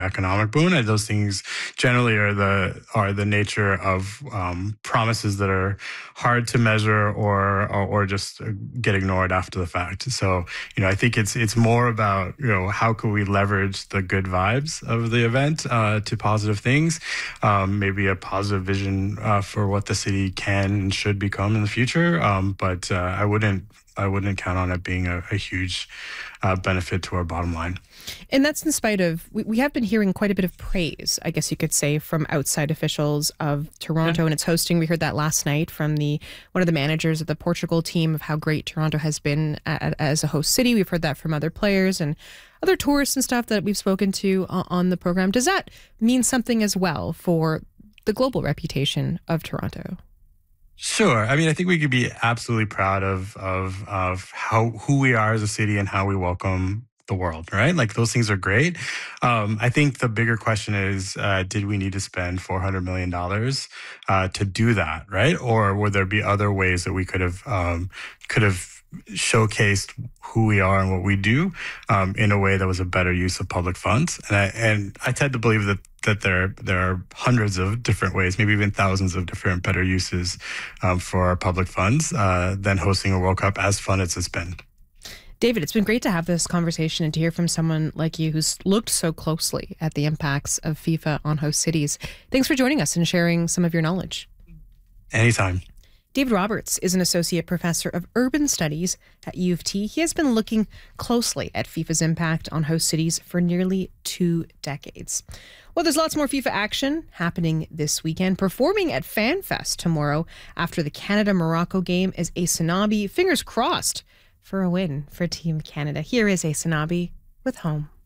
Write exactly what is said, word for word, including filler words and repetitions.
economic boon. And those things generally are the are the nature of um, promises that are hard to measure or, or or just get ignored after the fact. So, you know, I think it's it's more about, you know, how can we leverage the good vibes of the event uh, to positive things, um, maybe a positive vision uh, for what the city can and should become in the future. Um, but uh, I wouldn't I wouldn't count on it being a, a huge uh, benefit to our bottom line. And that's in spite of, we, we have been hearing quite a bit of praise, I guess you could say, from outside officials of Toronto yeah. and its hosting. We heard that last night from the one of the managers of the Portugal team of how great Toronto has been at, as a host city. We've heard that from other players and other tourists and stuff that we've spoken to uh, on the program. Does that mean something as well for the global reputation of Toronto? Sure. I mean, I think we could be absolutely proud of of of how who we are as a city and how we welcome the world, right? Like those things are great. Um, I think the bigger question is, uh, did we need to spend four hundred million dollars uh, to do that, right? Or would there be other ways that we could have um, could have showcased who we are and what we do um, in a way that was a better use of public funds? And I, and I tend to believe that that there there are hundreds of different ways, maybe even thousands of different better uses um, for our public funds uh, than hosting a World Cup, as fun as it's been. David, it's been great to have this conversation and to hear from someone like you who's looked so closely at the impacts of FIFA on host cities. Thanks for joining us and sharing some of your knowledge. Anytime. David Roberts is an associate professor of urban studies at U of T. He has been looking closely at FIFA's impact on host cities for nearly two decades. Well, there's lots more FIFA action happening this weekend. Performing at FanFest tomorrow after the Canada-Morocco game is Ace Fingers crossed for a win for Team Canada. Here is Ace with Home.